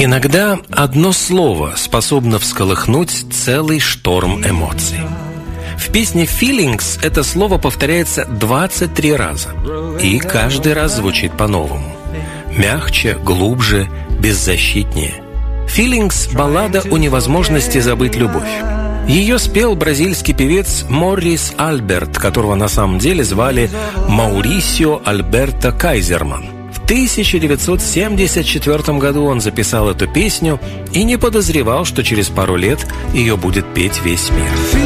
Иногда одно слово способно всколыхнуть целый шторм эмоций. В песне «Feelings» это слово повторяется 23 раза, и каждый раз звучит по-новому. Мягче, глубже, беззащитнее. «Feelings» – баллада о невозможности забыть любовь. Ее спел бразильский певец Моррис Альберт, которого на самом деле звали Маурисио Альберто Кайзерман. В 1974 году он записал эту песню и не подозревал, что через пару лет ее будет петь весь мир.